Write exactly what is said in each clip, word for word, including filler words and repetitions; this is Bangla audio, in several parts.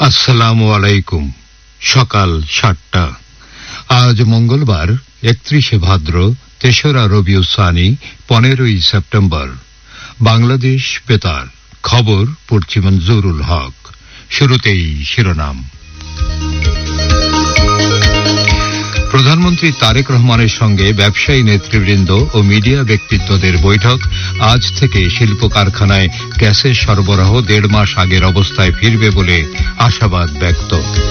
আসসালামু আলাইকুম। সকাল সাতটা। আজ মঙ্গলবার একত্রিশে ভাদ্র, তেসরা রবিউল সানি, পনেরোই সেপ্টেম্বর। বাংলাদেশ বেতার খবর পড়ছি মঞ্জুরুল হক। শুরুতেই শিরোনাম। প্রধানমন্ত্রী তারেক রহমানের সঙ্গে ব্যবসায়ী নেতৃবৃন্দ ও মিডিয়া ব্যক্তিত্বদের বৈঠক। আজ থেকে শিল্প কারখানায় গ্যাসের সরবরাহ দেড় মাস আগের অবস্থায় ফিরবে বলে আশাবাদ ব্যক্ত।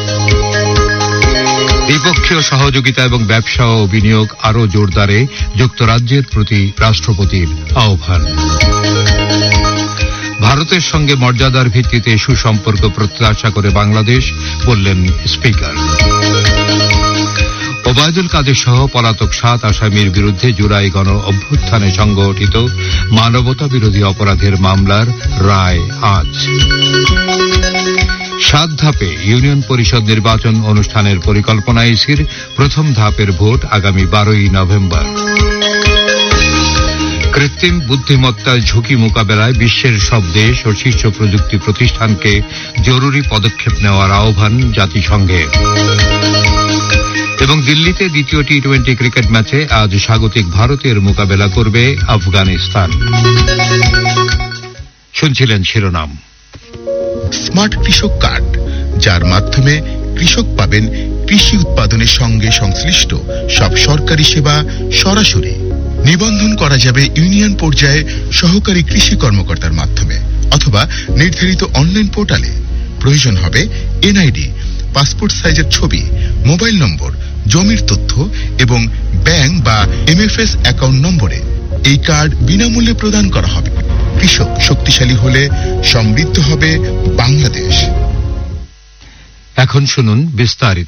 দ্বিপক্ষীয় সহযোগিতা এবং ব্যবসা ও বিনিয়োগ আরও জোরদারে যুক্তরাজ্যের প্রতি রাষ্ট্রপতির আহ্বান। ভারতের সঙ্গে মর্যাদার ভিত্তিতে সুসম্পর্ক প্রত্যাশা করে বাংলাদেশ, বললেন স্পিকার। ওবায়দুল কাদের সহ পলাতক সাত আসামির বিরুদ্ধে জুলাই গণ অভ্যুত্থানে সংগঠিত মানবতা বিরোধী অপরাধের মামলার রায় আজ। সাত ধাপে ইউনিয়ন পরিষদ নির্বাচন অনুষ্ঠানের পরিকল্পনা ইসির। প্রথম ধাপের ভোট আগামী বারোই নভেম্বর। কৃত্রিম বুদ্ধিমত্তার ঝুঁকি মোকাবেলায় বিশ্বের সব দেশ ও শীর্ষ প্রযুক্তি প্রতিষ্ঠানকে জরুরি পদক্ষেপ নেওয়ার আহ্বান জাতিসংঘের। এবং দিল্লিতে দ্বিতীয় টি টোয়েন্টি ক্রিকেট ম্যাচে আজ স্বাগতিক ভারতের মোকাবেলা করবে আফগানিস্তান। শুনছিলেন শিরোনাম। স্মার্ট কৃষক কার্ড, যার মাধ্যমে কৃষক পাবেন কৃষি উৎপাদনের সঙ্গে সংশ্লিষ্ট সব সরকারি সেবা সরাসরি। নিবন্ধন করা যাবে ইউনিয়ন পর্যায়ে সহকারী কৃষি কর্মকর্তার মাধ্যমে অথবা নির্ধারিত অনলাইন পোর্টালে। প্রয়োজন হবে এনআইডি, পাসপোর্ট সাইজের ছবি, মোবাইল নম্বর, জমির তথ্য এবং ব্যাংক বা এমএফএস অ্যাকাউন্ট নম্বরে। এই কার্ড বিনামূল্যে প্রদান করা হবে। কৃষক শক্তিশালী হলে সমৃদ্ধ হবে বাংলাদেশ। এখন শুনুন বিস্তারিত।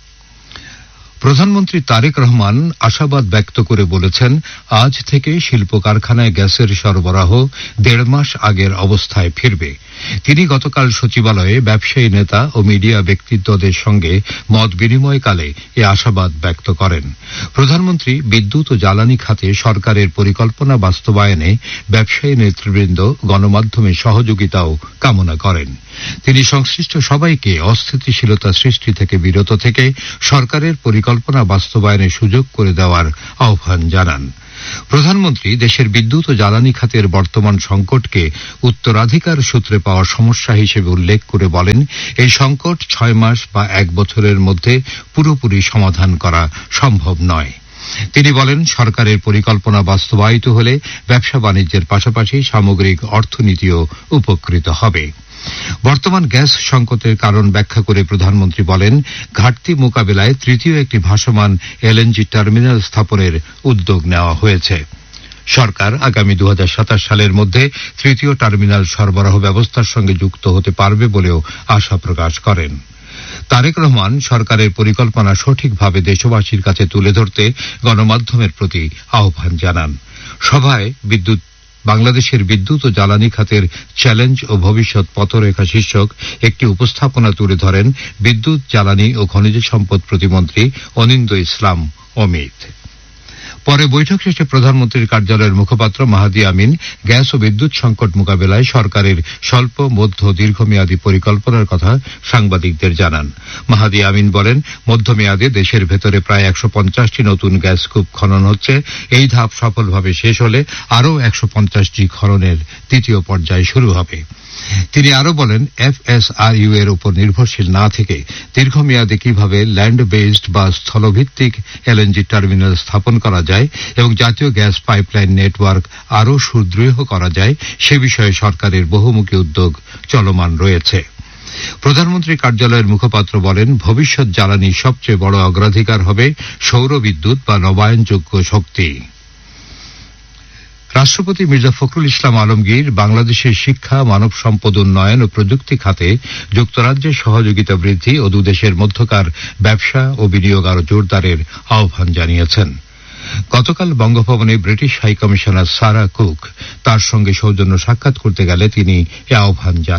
প্রধানমন্ত্রী তারেক রহমান আশাবাদ ব্যক্ত করে বলেছেন, আজ থেকে শিল্প কারখানায় গ্যাসের সরবরাহ দেড় মাস আগের অবস্থায় ফিরবে। তিনি গতকাল সচিবালয়ে ব্যবসায়ী নেতা ও মিডিয়া ব্যক্তিত্বদের সঙ্গে মত বিনিময়কালে এ আশাবাদ ব্যক্ত করেন। প্রধানমন্ত্রী বিদ্যুৎ ও জ্বালানি খাতে সরকারের পরিকল্পনা বাস্তবায়নে ব্যবসায়ী নেতৃবৃন্দ গণমাধ্যমের সহযোগিতাও কামনা করেন। তিনি সংশ্লিষ্ট সবাইকে অস্থিতিশীলতা সৃষ্টি থেকে বিরত থেকে সরকারের পরিকল্পনা বাস্তবায়নে সুযোগ করে দেওয়ার আহ্বান জানান। প্রধানমন্ত্রী দেশের বিদ্যুৎ ও জ্বালানি খাতের বর্তমান সংকটকে উত্তরাধিকার সূত্রে পাওয়া সমস্যা হিসেবে উল্লেখ করে বলেন, এই সংকট ছয় মাস বা এক বছরের মধ্যে পুরোপুরি সমাধান করা সম্ভব নয়। তিনি বলেন, সরকারের পরিকল্পনা বাস্তবায়িত হলে ব্যবসা বাণিজ্যের পাশাপাশি সামগ্রিক অর্থনীতিও উপকৃত হবে। বর্তমান গ্যাস সংকটের কারণ ব্যাখ্যা করে প্রধানমন্ত্রী বলেন, ঘাটতি মোকাবিলায় তৃতীয় একটি ভাসমান এলএনজি টার্মিনাল স্থাপনের উদ্যোগ নেওয়া হয়েছে। সরকার আগামী দু হাজার সাতাশ সালের মধ্যে তৃতীয় টার্মিনাল সরবরাহ ব্যবস্থার সঙ্গে যুক্ত হতে পারবে বলেও আশা প্রকাশ করেন। তারেক রহমান সরকারের পরিকল্পনা সঠিকভাবে দেশবাসীর কাছে তুলে ধরতে গণমাধ্যমের প্রতি আহ্বান জানান। সভায় বিদ্যুৎ বাংলাদেশের বিদ্যুৎ ও জ্বালানি খাতের চ্যালেঞ্জ ও ভবিষ্যৎ পথরেখা শীর্ষক একটি উপস্থাপনা তুলে ধরেন বিদ্যুৎ, জ্বালানি ও খনিজ সম্পদ প্রতিমন্ত্রী অনিন্দ ইসলাম অমিত। পরে বৈঠক শেষে প্রধানমন্ত্রীর কার্যালয়ের মুখপাত্র মাহাদি আমিন গ্যাস ও বিদ্যুৎ সংকট মোকাবেলায় সরকারের স্বল্প, মধ্য ও দীর্ঘমেয়াদী পরিকল্পনার কথা সাংবাদিকদের জানান। মাহাদি আমিন বলেন, মধ্যমেয়াদে দেশের ভেতরে প্রায় একশো পঞ্চাশটি নতুন গ্যাস কূপ খনন হচ্ছে। এই ধাপ সফলভাবে শেষ হলে আরও একশো পঞ্চাশটি খননের তৃতীয় পর্যায় শুরু হবে। তিনি আরো বলেন, এফএসআরইউ এর উপর নির্ভরশীল না থেকে দীর্ঘমেয়াদে কিভাবে ল্যান্ড বেসড বা স্থলভিত্তিক এলএনজি টার্মিনাল স্থাপন করা যায় এবং জাতীয় গ্যাস পাইপলাইন নেটওয়ার্ক আরও সুদৃঢ় করা যায় সে বিষয়ে সরকারের বহুমুখী উদ্যোগ চলমান রয়েছে। প্রধানমন্ত্রী কার্যালয়ের মুখপাত্র বলেন, ভবিষ্যৎ জ্বালানির সবচেয়ে বড় অগ্রাধিকার হবে সৌর বিদ্যুৎ বা নবায়নযোগ্য শক্তি। রাষ্ট্রপতি মির্জা ফখরুল ইসলাম আলমগীর বাংলাদেশের শিক্ষা, মানব সম্পদ উন্নয়ন ও প্রযুক্তি খাতে যুক্তরাজ্যের সহযোগিতা বৃদ্ধি ও দুদেশের মধ্যকার ব্যবসা ও বিনিয়োগ আরও জোরদারের আহ্বান জানিয়েছেন। গতকাল বঙ্গভবনে ব্রিটিশ হাইকমিশনার সারা কুক তার সঙ্গে সৌজন্য সাক্ষাৎ করতে গেলে তিনি এ আহ্বান জানান।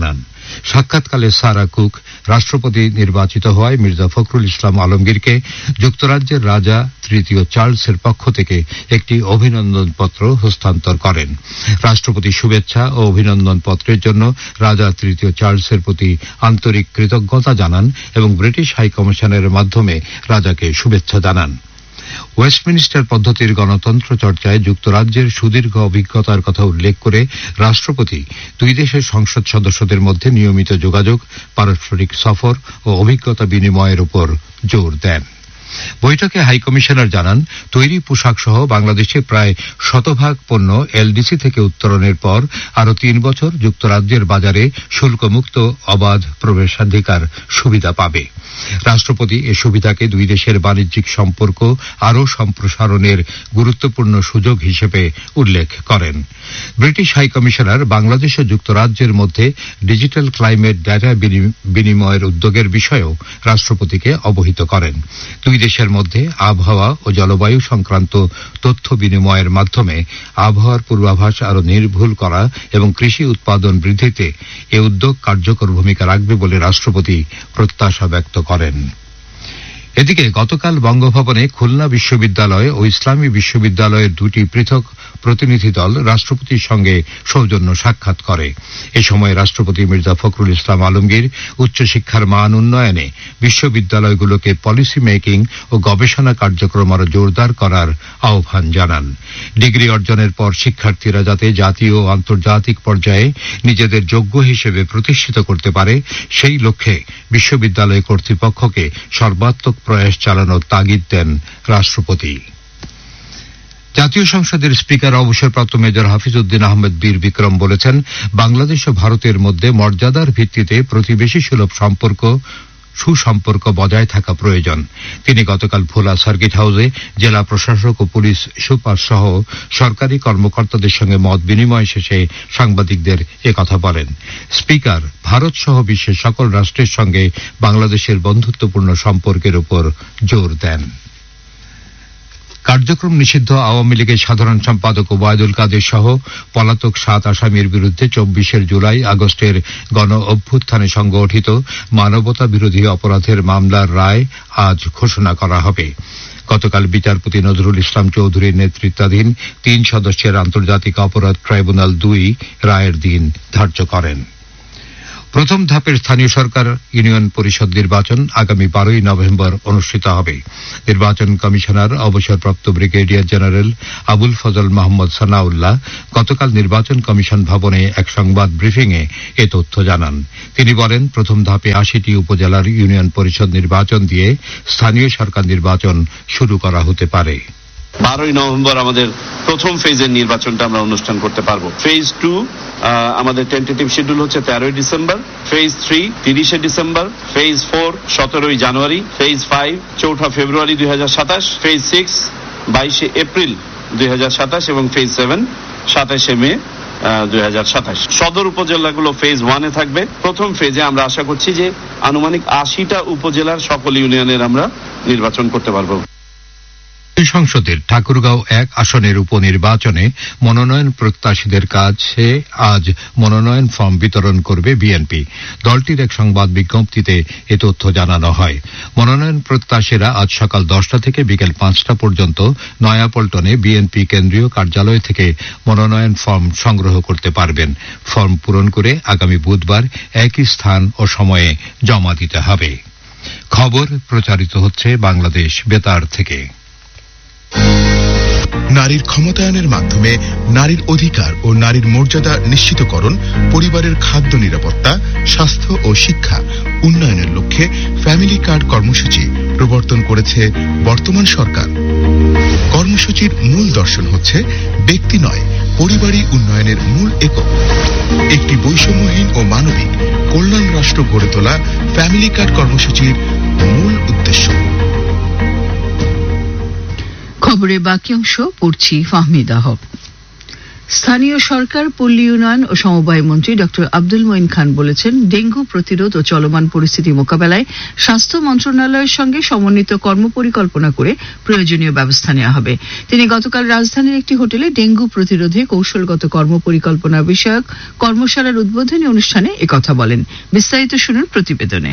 সাক্ষাৎকালে সারা কুক রাষ্ট্রপতি নির্বাচিত হওয়ায় মির্জা ফখরুল ইসলাম আলমগীরকে যুক্তরাজ্যের রাজা তৃতীয় চার্লসের পক্ষ থেকে একটি অভিনন্দন পত্র হস্তান্তর করেন। রাষ্ট্রপতি শুভেচ্ছা ও অভিনন্দন পত্রের জন্য রাজা তৃতীয় চার্লসের প্রতি আন্তরিক কৃতজ্ঞতা জানান এবং ব্রিটিশ হাইকমিশনের মাধ্যমে রাজাকে শুভেচ্ছা জানান। ওয়েস্টমিনিস্টার পদ্ধতির গণতন্ত্র চর্চায় যুক্তরাজ্যের সুদীর্ঘ অভিজ্ঞতার কথা উল্লেখ করে রাষ্ট্রপতি দুই দেশের সংসদ সদস্যদের মধ্যে নিয়মিত যোগাযোগ, পারস্পরিক সফর ও অভিজ্ঞতা বিনিময়ের উপর জোর দেন। বৈঠকে হাইকমিশনার জানান, তৈরি পোশাক সহ বাংলাদেশে প্রায় শতভাগ পণ্য এলডিসি থেকে উত্তোলনের পর আরও তিন বছর যুক্তরাজ্যের বাজারে শুল্কমুক্ত অবাধ প্রবেশাধিকার সুবিধা পাবে। রাষ্ট্রপতি এ সুবিধাকে দুই দেশের বাণিজ্যিক সম্পর্ক আরও সম্প্রসারণের গুরুত্বপূর্ণ সুযোগ হিসেবে উল্লেখ করেন। ব্রিটিশ হাইকমিশনার বাংলাদেশ ও যুক্তরাজ্যের মধ্যে ডিজিটাল ক্লাইমেট ডেটা বিনিময়ের উদ্যোগের বিষয়েও রাষ্ট্রপতিকে অবহিত করেন। দুই দেশের মধ্যে আবহাওয়া ও জলবায়ু সংক্রান্ত তথ্য বিনিময়ের মাধ্যমে আবহাওয়ার পূর্বাভাস আরও নির্ভুল করা এবং কৃষি উৎপাদন বৃদ্ধিতে এ উদ্যোগ কার্যকর ভূমিকা রাখবে বলে রাষ্ট্রপতি প্রত্যাশা ব্যক্ত করেন। এদিকে গতকাল বঙ্গভবনে খুলনা বিশ্ববিদ্যালয় ও ইসলামী বিশ্ববিদ্যালয়ের দুটি পৃথক প্রতিনিধি দল রাষ্ট্রপতির সঙ্গে সৌজন্য সাক্ষাৎ করে। এ সময় রাষ্ট্রপতি মির্জা ফখরুল ইসলাম আলমগীর উচ্চশিক্ষার মান উন্নয়নে বিশ্ববিদ্যালয়গুলোকে পলিসি মেকিং ও গবেষণা কার্যক্রম আরও জোরদার করার আহ্বান জানান। ডিগ্রি অর্জনের পর শিক্ষার্থীরা যাতে জাতীয় ও আন্তর্জাতিক পর্যায়ে নিজেদের যোগ্য হিসেবে প্রতিষ্ঠিত করতে পারে, সেই লক্ষ্যে বিশ্ববিদ্যালয় কর্তৃপক্ষকে সর্বাত্মক প্রয়াস চালানোর তাগিদ দেন রাষ্ট্রপতি। জাতীয় সংসদের স্পিকার অবসরপ্রাপ্ত মেজর হাফিজউদ্দিন আহমেদ বীর বিক্রম বলেছেন, বাংলাদেশ ও ভারতের মধ্যে মর্যাদার ভিত্তিতে প্রতিবেশী সুলভ সম্পর্ক সুসম্পর্ক বজায় থাকা প্রয়োজন। তিনি গতকাল ভোলা সার্কিট হাউসে জেলা প্রশাসক ও পুলিশ সুপার সহ সরকারি কর্মকর্তাদের সঙ্গে মত বিনিময় শেষে সাংবাদিকদের একথা বলেন। স্পিকার ভারত সহ বিশ্বের সকল রাষ্ট্রের সঙ্গে বাংলাদেশের বন্ধুত্বপূর্ণ সম্পর্কের উপর জোর দেন। কার্যক্রম নিষিদ্ধ আওয়ামী লীগের সাধারণ সম্পাদক ওবায়দুল কাদের সহ পলাতক সাত আসামির বিরুদ্ধে চব্বিশের জুলাই আগস্টের গণ অভ্যুত্থানে সংগঠিত মানবতা বিরোধী অপরাধের মামলার রায় আজ ঘোষণা করা হবে। গতকাল বিচারপতি নজরুল ইসলাম চৌধুরীর নেতৃত্বাধীন তিন সদস্যের আন্তর্জাতিক অপরাধ ট্রাইব্যুনাল দুই রায়ের দিন ধার্য করেন। প্রথম ধাপের স্থানীয় সরকার ইউনিয়ন পরিষদ নির্বাচন আগামী বারোই নভেম্বর অনুষ্ঠিত হবে। নির্বাচন কমিশনার অবসরপ্রাপ্ত ব্রিগেডিয়ার জেনারেল আবুল ফজল মাহমুদ সানাউল্লাহ গতকাল নির্বাচন কমিশন ভবনে এক সংবাদ ব্রিফিংয়ে এ তথ্য জানান। তিনি বলেন, প্রথম ধাপে আশিটি উপজেলার ইউনিয়ন পরিষদ নির্বাচন দিয়ে স্থানীয় সরকার নির্বাচন শুরু করা হতে পারে। বারোই নভেম্বর আমাদের প্রথম ফেজের নির্বাচনটা আমরা অনুষ্ঠান করতে পারবো। ফেজ টু আমাদের টেন্টেটিভ শিডিউল হচ্ছে তেরোই ডিসেম্বর, ফেজ থ্রি তিরিশে ডিসেম্বর, ফেজ ফোর সতেরোই জানুয়ারি, ফেজ ফাইভ চৌঠা ফেব্রুয়ারি দুই হাজার সাতাশ, ফেজ সিক্স বাইশে এপ্রিল দুই হাজার সাতাশ এবং ফেজ সেভেন সাতাশে মে দুই হাজার সাতাশ। সদর উপজেলাগুলো ফেজ ওয়ানে থাকবে। প্রথম ফেজে আমরা আশা করছি যে আনুমানিক আশিটা উপজেলার সকল ইউনিয়নের আমরা নির্বাচন করতে পারবো। সংসদের ঠাকুরগাঁও এক আসনের উপনির্বাচনে মনোনয়ন প্রত্যাশীদের কাছে আজ মনোনয়ন ফর্ম বিতরণ করবে বিএনপি। দলটির এক সংবাদ বিজ্ঞপ্তিতে এ তথ্য জানানো হয়। মনোনয়ন প্রত্যাশীরা আজ সকাল দশটা থেকে বিকেল পাঁচটা পর্যন্ত নয়াপল্টনে বিএনপি কেন্দ্রীয় কার্যালয় থেকে মনোনয়ন ফর্ম সংগ্রহ করতে পারবেন। ফর্ম পূরণ করে আগামী বুধবার একই স্থান ও সময়ে জমা দিতে হবে। খবর প্রচারিত হচ্ছে বাংলাদেশ বেতার থেকে। নারীর ক্ষমতায়নের মাধ্যমে নারীর অধিকার ও নারীর মর্যাদা নিশ্চিতকরণ, পরিবারের খাদ্য নিরাপত্তা, স্বাস্থ্য ও শিক্ষা উন্নয়নের লক্ষ্যে ফ্যামিলি কার্ড কর্মসূচি প্রবর্তন করেছে বর্তমান সরকার। কর্মসূচির মূল দর্শন হচ্ছে ব্যক্তি নয়, পরিবারই উন্নয়নের মূল একক। একটি বৈষম্যহীন ও মানবিক কল্যাণ রাষ্ট্র গড়ে তোলা ফ্যামিলি কার্ড কর্মসূচির মূল উদ্দেশ্য। খবরের বাকি অংশ পড়ছি ফাহমিদা হক। স্থানীয় সরকার, পল্লী উন্নয়ন ও সমবায় মন্ত্রী ডক্টর আব্দুল মঈন খান বলেছেন, ডেঙ্গু প্রতিরোধ ও চলমান পরিস্থিতি মোকাবেলায় স্বাস্থ্য মন্ত্রণালয়ের সঙ্গে সমন্বিত কর্মপরিকল্পনা করে প্রয়োজনীয় ব্যবস্থা নেওয়া হবে। তিনি গতকাল রাজধানীর একটি হোটেলে ডেঙ্গু প্রতিরোধে কৌশলগত কর্মপরিকল্পনা বিষয়ক কর্মশালার উদ্বোধনী অনুষ্ঠানে একথা বলেন। বিস্তারিত শুনুন প্রতিবেদনে।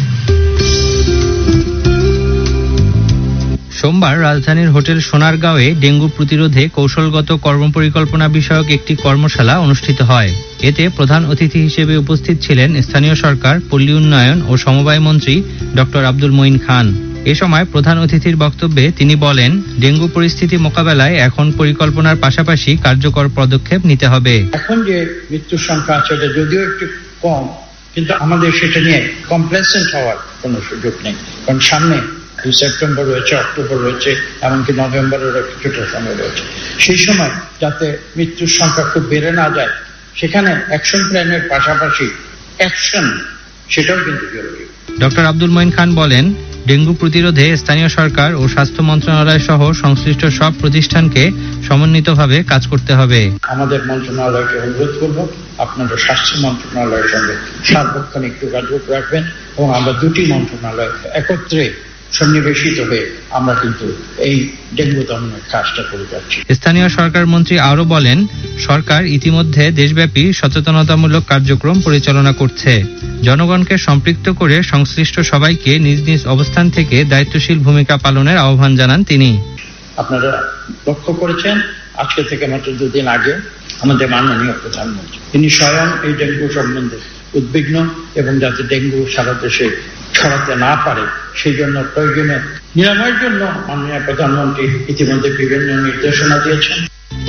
সোমবার রাজধানীর হোটেল সোনারগাঁওয়ে ডেঙ্গু প্রতিরোধে কৌশলগত কর্মপরিকল্পনা বিষয়ক একটি কর্মশালা অনুষ্ঠিত হয়। এতে প্রধান অতিথি হিসেবে উপস্থিত ছিলেন স্থানীয় সরকার, পল্লী উন্নয়ন ও সমবায় মন্ত্রী ডক্টর আব্দুল মঈন খান। এ সময় প্রধান অতিথির বক্তব্যে তিনি বলেন, ডেঙ্গু পরিস্থিতি মোকাবেলায় এখন পরিকল্পনার পাশাপাশি কার্যকর পদক্ষেপ নিতে হবে। এখন যে মৃত্যুর সংখ্যা আছে এটা যদিও একটু কম, কিন্তু আমাদের সেটা নিয়ে কমপ্লেসেন্ট হওয়ার কোনো সুযোগ নেই, কারণ সামনে সেপ্টেম্বর রয়েছে, অক্টোবর রয়েছে, এমনকি নভেম্বরেরও কিছুটা সময় রয়েছে। সেই সময় যাতে মৃত্যুর সংখ্যা খুব বেড়ে না যায়, সেখানে অ্যাকশন প্ল্যানের পাশাপাশি অ্যাকশন সেটাও কিন্তু জরুরি। ডক্টর আব্দুল মঈন খান বলেন, ডেঙ্গু প্রতিরোধে স্থানীয় সরকার ও স্বাস্থ্য মন্ত্রণালয় সহ সংশ্লিষ্ট সব প্রতিষ্ঠানকে সমন্বিতভাবে কাজ করতে হবে। আমাদের মন্ত্রণালয়কে অনুরোধ করব, আপনারা স্বাস্থ্য মন্ত্রণালয়ের সঙ্গে সার্বক্ষণিক যোগাযোগ রাখবেন এবং আমরা দুটি মন্ত্রণালয় একত্রে সন্নিবেশিত হয়ে আমরা কিন্তু এই ডেঙ্গু দমনের কাজটা করে যাচ্ছি। স্থানীয় সরকার মন্ত্রী আরো বলেন, সরকার ইতিমধ্যে দেশব্যাপী সচেতনতামূলক কার্যক্রম পরিচালনা করছে। জনগণকে সম্পৃক্ত করে সংশ্লিষ্ট সবাইকে নিজ নিজ অবস্থান থেকে দায়িত্বশীল ভূমিকা পালনের আহ্বান জানান তিনি। আপনারা লক্ষ্য করেছেন, আজকে থেকে মাত্র দুদিন আগে আমাদের মাননীয় প্রধানমন্ত্রী তিনি স্বয়ং এই ডেঙ্গু সম্বন্ধে উদ্বিগ্ন এবং যাতে ডেঙ্গু সারা দেশে ছড়াতে না পারে সেই জন্য প্রয়োজনে নিরাময়ের জন্য মাননীয় প্রধানমন্ত্রী ইতিমধ্যে বিভিন্ন নির্দেশনা দিয়েছেন।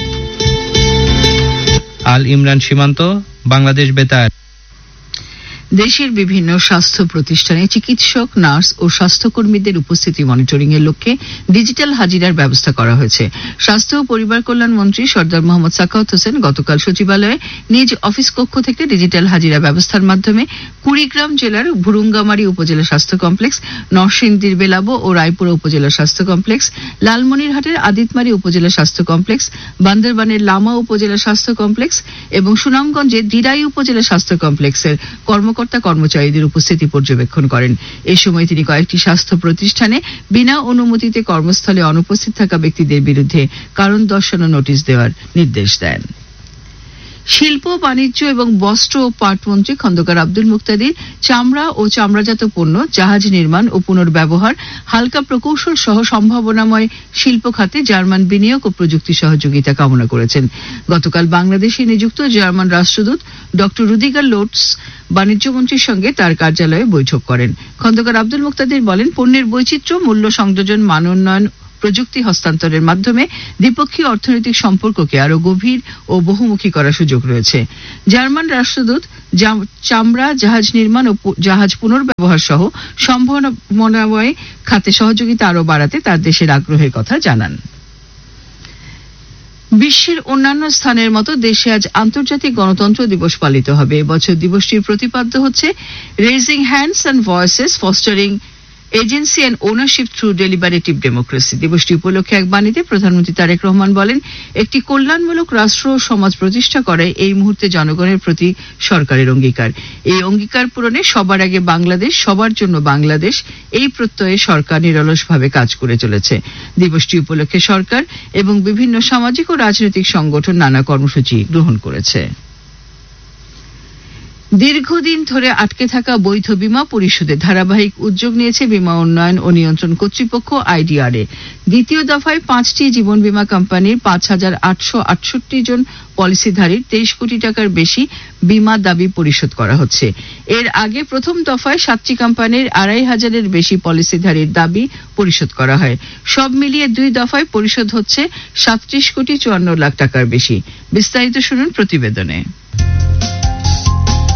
আল ইমরান সীমান্ত, বাংলাদেশ বেতার। দেশের বিভিন্ন স্বাস্থ্য প্রতিষ্ঠানে চিকিৎসক, নার্স ও স্বাস্থ্যকর্মীদের উপস্থিতি মনিটরিং এর লক্ষ্যে ডিজিটাল হাজিরার ব্যবস্থা করা হয়েছে। স্বাস্থ্য ও পরিবার কল্যাণ মন্ত্রী সর্দার মোহাম্মদ সাখাওয়াত হোসেন গতকাল সচিবালয়ে নিজ অফিস কক্ষ থেকে ডিজিটাল হাজিরা ব্যবস্থার মাধ্যমে কুড়িগ্রাম জেলার ভুরুঙ্গামারী উপজেলা স্বাস্থ্য কমপ্লেক্স, নরসিংদীর বেলাবো ও রায়পুরা উপজেলা স্বাস্থ্য কমপ্লেক্স, লালমনিরহাটের আদিতমারী উপজেলা স্বাস্থ্য কমপ্লেক্স, বান্দরবানের লামা উপজেলা স্বাস্থ্য কমপ্লেক্স এবং সুনামগঞ্জের দিরাই উপজেলা স্বাস্থ্য কমপ্লেক্সের কর্ম কর্মকর্তা কর্মচারীদের উপস্থিতি পর্যবেক্ষণ করেন। এ সময় তিনি কয়েকটি স্বাস্থ্য প্রতিষ্ঠানে বিনা অনুমতিতে কর্মস্থলে অনুপস্থিত থাকা ব্যক্তিদের বিরুদ্ধে কারণ দর্শানো নোটিশ দেওয়ার নির্দেশ দেন। শিল্প, বাণিজ্য এবং বস্ত্র ও পাট মন্ত্রী খন্দকার আব্দুল মুক্তাদির চামড়া ও চামড়াজাত পণ্য, জাহাজ নির্মাণ ও পুনর্ব্যবহার, হালকা প্রকৌশল সহ সম্ভাবনাময় শিল্প খাতে জার্মান বিনিয়োগ ও প্রযুক্তি সহযোগিতা কামনা করেছেন। গতকাল বাংলাদেশে নিযুক্ত জার্মান রাষ্ট্রদূত ডক্টর রুদিগার লোটস বাণিজ্য মন্ত্রীর সঙ্গে তার কার্যালয়ে বৈঠক করেন। খন্দকার আব্দুল মুক্তাদির বলেন, পণ্যের বৈচিত্র্য, মূল্য সংযোজন, মান উন্নয়ন, প্রযুক্তি হস্তান্তরের মাধ্যমে দ্বিপক্ষীয় অর্থনৈতিক সম্পর্ককে আরো গভীর ও বহুমুখী করার সুযোগ রয়েছে। জার্মান রাষ্ট্রদূত চামড়া, জাহাজ নির্মাণ ও জাহাজ পুনর্ব্যবহার সহ সম্ভাবনাময় খাতে সহযোগিতা আরো বাড়াতে তার দেশের আগ্রহের কথা জানান। বিশ্বের অন্যান্য স্থানের মতো দেশে আজ আন্তর্জাতিক গণতন্ত্র দিবস পালিত হবে। এবছর দিবসটির প্রতিপাদ্য হচ্ছে raising hands and voices fostering agency and ownership through ডেলিবারেটিভ democracy. দিবসটি উপলক্ষে এক বাণীতে প্রধানমন্ত্রী তারেক রহমান বলেন, একটি কল্যাণমূলক রাষ্ট্র ও সমাজ প্রতিষ্ঠা করায় এই মুহূর্তে জনগণের প্রতি সরকারের অঙ্গীকার। এই অঙ্গীকার পূরণে সবার আগে বাংলাদেশ, সবার জন্য বাংলাদেশ, এই প্রত্যয়ে সরকার নিরলসভাবে কাজ করে চলেছে। দিবসটি উপলক্ষে সরকার এবং বিভিন্ন সামাজিক ও রাজনৈতিক সংগঠন নানা কর্মসূচি গ্রহণ করেছে। দীর্ঘদিন ধরে আটকে থাকা বৈধ বীমা পরিশোধে ধারাবাহিক উদ্যোগ নিয়েছে বীমা উন্নয়ন ও নিয়ন্ত্রণ কর্তৃপক্ষ আইডিআরএ। দ্বিতীয় দফায় পাঁচটি জীবন বীমা কোম্পানির পাঁচ হাজার আটশো আটষট্টি জন পলিসিধারীর তেইশ কোটি টাকার বেশি বীমা দাবি পরিশোধ করা হচ্ছে। এর আগে প্রথম দফায় সাতটি কোম্পানির আড়াই হাজারের বেশি পলিসিধারীর দাবি পরিশোধ করা হয়। সব মিলিয়ে দুই দফায় পরিশোধ হচ্ছে সাতত্রিশ কোটি চুয়ান্ন লাখ টাকার বেশি। বিস্তারিত শুনুন প্রতিবেদনে।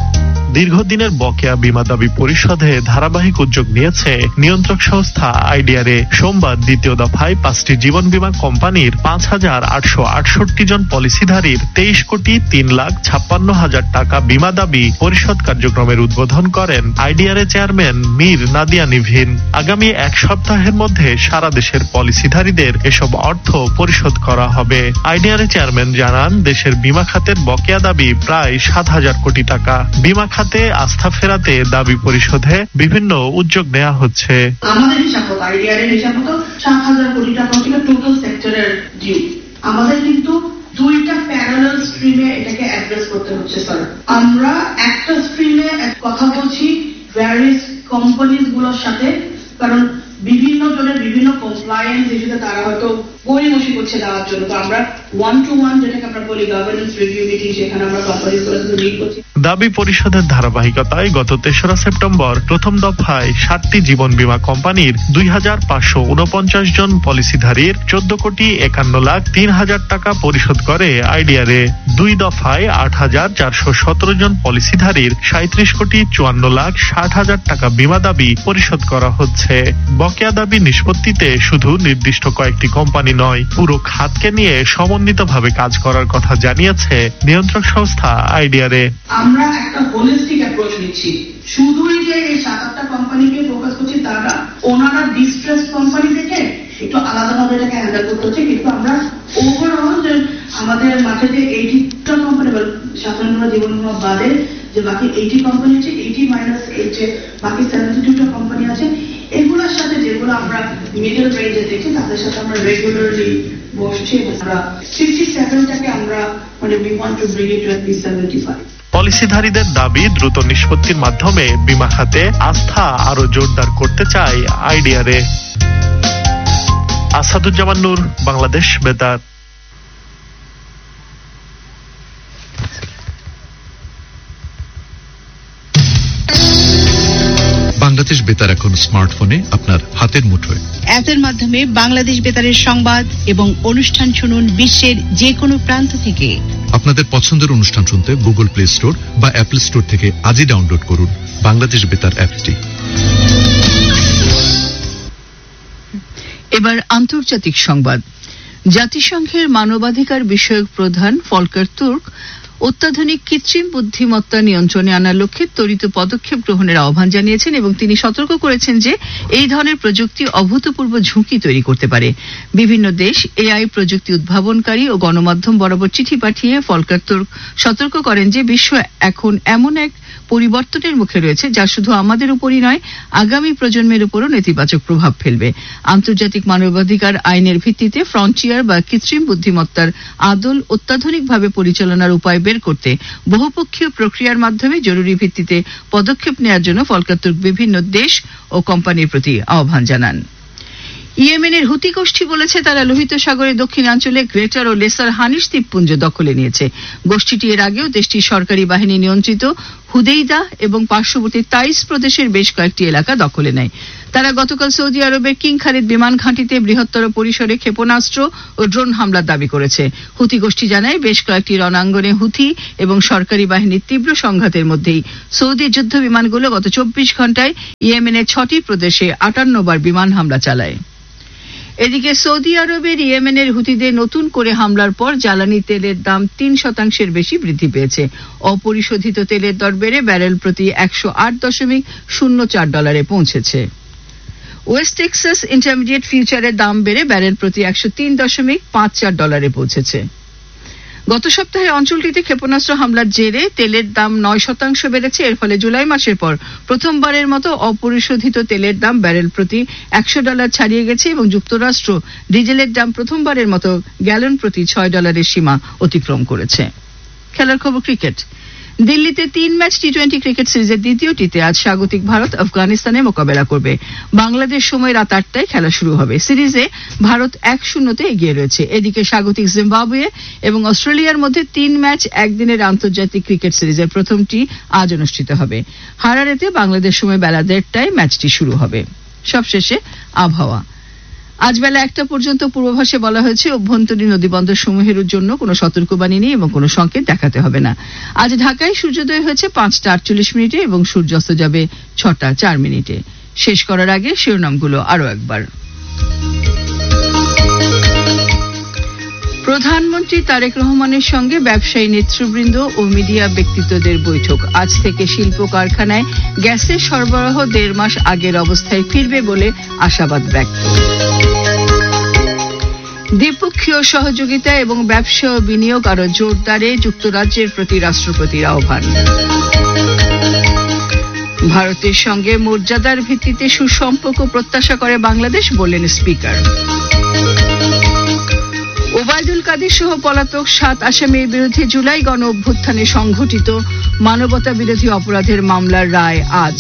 দীর্ঘদিনের বকেয়া বীমা দাবি পরিশোধে ধারাবাহিক উদ্যোগ নিয়েছে নিয়ন্ত্রক সংস্থা আইডিআরএ। সোমবার দ্বিতীয় দফায় পাঁচটি জীবন বীমা কোম্পানির পাঁচ হাজার আটশো আটষট্টি জন পলিসিধারীর তেইশ কোটি তিন লাখ ছাপ্পান্ন হাজার টাকা বীমা দাবি পরিশোধ কার্যক্রমের উদ্বোধন করেন আইডিআরএ চেয়ারম্যান মীর নাদিয়া নিভিন। আগামী এক সপ্তাহের মধ্যে সারা দেশের পলিসিধারীদের এসব অর্থ পরিশোধ করা হবে। আইডিআরএ চেয়ারম্যান জানান, দেশের বীমা খাতের বকেয়া দাবি প্রায় সাত হাজার কোটি টাকা। বীমা খাতে আস্থা ফেরাতে দাবি পরিশোধে বিভিন্ন উদ্যোগ নেওয়া হচ্ছে। আমাদের হিসাব মতো আইডিআরএর হিসাব মতো সাত হাজার কোটি টাকা হচ্ছে টোটাল সেক্টরের ডিউ। আমাদের কিন্তু দুইটা প্যারালাল স্ট্রিমে এটাকে অ্যাড্রেস করতে হচ্ছে স্যার। আমরা একটা স্ট্রিমে কথা বলছি ভ্যারিয়াস কোম্পানিজ গুলোর সাথে, কারণ বিভিন্ন জনের বিভিন্ন কমপ্লায়েন্স ইস্যুতে তারা হয়তো গড়িমসি করছে দেওয়ার জন্য। তো আমরা ওয়ান টু ওয়ান যেটাকে আমরা বলি গভর্নেন্স রিভিউ মিটিং, সেখানে আমরা কোম্পানিজ গুলোর সাথে মিট করছি। দাবি পরিশোধের ধারাবাহিকতায় গত তেসরা সেপ্টেম্বর প্রথম দফায় সাতটি জীবন বীমা কোম্পানির দুই হাজার পাঁচশো উনপঞ্চাশ জন পলিসিধারীর চোদ্দ কোটি একান্ন লাখ তিন হাজার টাকা পরিশোধ করে আইডিআরএ। দুই দফায় আট হাজার চারশো সতেরো জন পলিসিধারীর সাঁত্রিশ কোটি চুয়ান্ন লাখ ষাট হাজার টাকা বীমা দাবি পরিশোধ করা হচ্ছে। বকেয়া দাবি নিষ্পত্তিতে শুধু নির্দিষ্ট কয়েকটি কোম্পানি নয়, পুরো খাতকে নিয়ে সমন্বিতভাবে কাজ করার কথা জানিয়েছে নিয়ন্ত্রক সংস্থা আইডিআরএ। আমরা একটা হোলিস্টিক অ্যাপ্রোচ নিচ্ছি, শুধুই যে এই সাত আটটা কোম্পানিকে ফোকাস করছি তা না। ওনারা ডিস্ট্রেস কোম্পানি থেকে একটু আলাদাভাবে এটাকে হ্যান্ডেল করতে হচ্ছে, কিন্তু আমরা ওভারঅল যে আমাদের মাঠে যে এইটিটা কোম্পানি সাধারণ জীবন বীমা বাদে যে বাকি এইটি কোম্পানি আছে, এইটি মাইনাস এইট যে বাকি সেভেন্টি টুটা কোম্পানি আছে, এগুলোর সাথে যেগুলো আমরা মিডল রেঞ্জে দেখছি তাদের সাথে আমরা রেগুলারলি বসছি। আমরা ফিফটি সেভেনটাকে আমরা মানে we want to bring it two at least seventy five. পলিসিধারীদের দাবি দ্রুত নিষ্পত্তির মাধ্যমে বীমা খাতে আস্থা আরো জোরদার করতে চায় আইডিআরএ। আসাদুজ্জামান নূর, বাংলাদেশ বেতার। বাংলাদেশ বেতার এখন স্মার্টফোনে আপনার হাতের মুঠোয়। অ্যাপের মাধ্যমে বাংলাদেশ বেতারের সংবাদ এবং অনুষ্ঠান শুনুন বিশ্বের যে কোনো প্রান্ত থেকে। আপনাদের পছন্দের অনুষ্ঠান শুনতে গুগল প্লে স্টোর বা অ্যাপল স্টোর থেকে আজই ডাউনলোড করুন বাংলাদেশ বেতার অ্যাপটি। এবার আন্তর্জাতিক সংবাদ। জাতিসংঘের মানবাধিকার বিষয়ক প্রধান ফলকার তুর্ক অত্যাধুনিক কৃত্রিম বুদ্ধিমত্তা নিয়ন্ত্রণে আনার লক্ষ্যে ত্বরিত পদক্ষেপ গ্রহণের আহ্বান জানিয়েছেন এবং তিনি সতর্ক করেছেন যে এই ধরনের প্রযুক্তি অভূতপূর্ব ঝুঁকি তৈরি করতে পারে। বিভিন্ন দেশ এআই প্রযুক্তি উদ্ভাবনকারী ও গণমাধ্যম বরাবর চিঠি পাঠিয়ে ফলকার তুর্ক সতর্ক করেন যে বিশ্ব এখন এমন এক পরিবর্তনের মুখে রয়েছে যা শুধু আমাদের উপরই নয়, আগামী প্রজন্মের উপরও নেতিবাচক প্রভাব ফেলবে। আন্তর্জাতিক মানবাধিকার আইনের ভিত্তিতে ফ্রন্টিয়ার বা কৃত্রিম বুদ্ধিমত্তার আদল অত্যাধুনিকভাবে পরিচালনার উপায় বের করতে বহুপক্ষীয় প্রক্রিয়ার মাধ্যমে জরুরি ভিত্তিতে পদক্ষেপ নেওয়ার জন্য ফলকার তুর্ক বিভিন্ন দেশ ও কোম্পানির প্রতি আহ্বান জানান। ইয়েমেনের হুতি গোষ্ঠী বলেছে তারা লোহিত সাগরের দক্ষিণাঞ্চলে গ্রেটার ও লেসার হানিস দ্বীপপুঞ্জ দখলে নিয়েছে। গোষ্ঠীটি এর আগেও দেশটির সরকারি বাহিনী নিয়ন্ত্রিত হুদেইদা এবং পার্শ্ববর্তী তাইস প্রদেশের বেশ কয়েকটি এলাকা দখলে নেয়। তারা গতকাল সৌদি আরবের কিং খালিদ বিমান ঘাঁটিতে বৃহত্তর পরিসরে ক্ষেপণাস্ত্র ও ড্রোন হামলার দাবি করেছে। হুতি গোষ্ঠী জানায় বেশ কয়েকটি রণাঙ্গনে হুথি এবং সরকারি বাহিনীর তীব্র সংঘাতের মধ্যেই সৌদি যুদ্ধ বিমানগুলো গত চব্বিশ ঘন্টায় ইয়েমেনের ছটি প্রদেশে আটান্ন বার বিমান হামলা চালায়। এদিকে সৌদি আরবের ইয়েমেনের হুতিদের নতুন করে হামলার পর জ্বালানি তেলের দাম তিন শতাংশের বেশি বৃদ্ধি পেয়েছে। অপরিশোধিত তেলের দর বেড়ে ব্যারেল প্রতি একশো আট দশমিক শূন্য চার ডলারে পৌঁছেছে। ওয়েস্ট টেক্সাস ইন্টারমিডিয়েট ফিউচারের দাম বেড়ে ব্যারেল প্রতি একশো তিন দশমিক পাঁচ চার ডলারে পৌঁছেছে। গত সপ্তাহে অঞ্চলটিতে ক্ষেপণাস্ত্র হামলার জেরে তেলের দাম নয় শতাংশ বেড়েছে। এর ফলে জুলাই মাসের পর প্রথমবারের মতো অপরিশোধিত তেলের দাম ব্যারেল প্রতি একশো ডলার ছাড়িয়ে গেছে এবং যুক্তরাষ্ট্র ডিজেলের দাম প্রথমবারের মতো গ্যালন প্রতি ছয় ডলারের সীমা অতিক্রম করেছে। খেলার খবর ক্রিকেট। দিল্লিতে তিন ম্যাচ টি টোয়েন্টি ক্রিকেট সিরিজের দ্বিতীয়টিতে আজ স্বাগতিক ভারত আফগানিস্তানে মোকাবেলা করবে। বাংলাদেশ সময় রাত আটটায় খেলা শুরু হবে। সিরিজে ভারত এক শূন্যতে এগিয়ে রয়েছে। এদিকে স্বাগতিক জিম্বাবুয়ে এবং অস্ট্রেলিয়ার মধ্যে তিন ম্যাচ একদিনের আন্তর্জাতিক ক্রিকেট সিরিজের প্রথমটি আজ অনুষ্ঠিত হবে। হারারেতে বাংলাদেশ সময় বেলা দেড়টায় ম্যাচটি শুরু হবে। সবশেষে আবহাওয়া। আজ বেলা একটা পর্যন্ত পূর্বাভাসে বলা হয়েছে অভ্যন্তরীণ নদীবন্দর সমূহের জন্য কোনো সতর্কবাণী নেই এবং কোনো সংকেত দেখাতে হবে না। আজ ঢাকায় সূর্যোদয় হয়েছে পাঁচটা আটচল্লিশ মিনিটে এবং সূর্যাস্ত যাবে ছটা চার মিনিটে। শেষ করার আগে শিরোনামগুলো আরো একবার। প্রধানমন্ত্রী তারেক রহমানের সঙ্গে ব্যবসায়ী নেতৃবৃন্দ ও মিডিয়া ব্যক্তিত্বদের বৈঠক। আজ থেকে শিল্প কারখানায় গ্যাসের সরবরাহ দেড় মাস আগের অবস্থায় ফিরবে বলে আশাবাদ ব্যক্ত। দ্বিপক্ষীয় সহযোগিতা এবং ব্যবসা ও বিনিয়োগ আরো জোরদারে যুক্তরাজ্যের প্রতি রাষ্ট্রপতির আহ্বান। ভারতের সঙ্গে মর্যাদার ভিত্তিতে সুসম্পর্ক প্রত্যাশা করে বাংলাদেশ, বললেন স্পিকার। ওবায়দুল কাদের সহ পলাতক সাত আসামির বিরুদ্ধে জুলাই গণ অভ্যুত্থানে সংঘটিত মানবতা বিরোধী অপরাধের মামলার রায় আজ।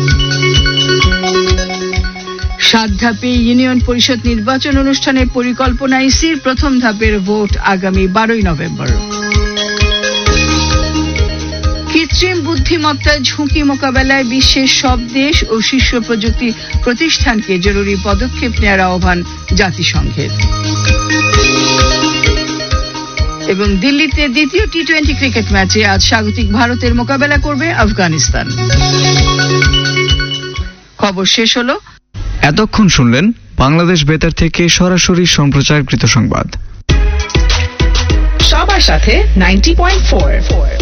সাত ধাপে ইউনিয়ন পরিষদ নির্বাচন অনুষ্ঠানের পরিকল্পনা ইসির, প্রথম ধাপের ভোট আগামী বারোই নভেম্বর। কৃত্রিম বুদ্ধিমত্তার ঝুঁকি মোকাবেলায় বিশ্বের সব দেশ ও শীর্ষ প্রযুক্তি প্রতিষ্ঠানকে জরুরি পদক্ষেপ নেওয়ার আহ্বান জাতিসংঘের। এবং দিল্লিতে দ্বিতীয় টি টোয়েন্টি ক্রিকেট ম্যাচে আজ স্বাগতিক ভারতের মোকাবেলা করবে আফগানিস্তান। খবর শেষ হলো। এতক্ষণ শুনলেন বাংলাদেশ বেতার থেকে সরাসরি সম্প্রচারকৃত সংবাদ। সবার সাথে নাইনটি পয়েন্ট ফোর।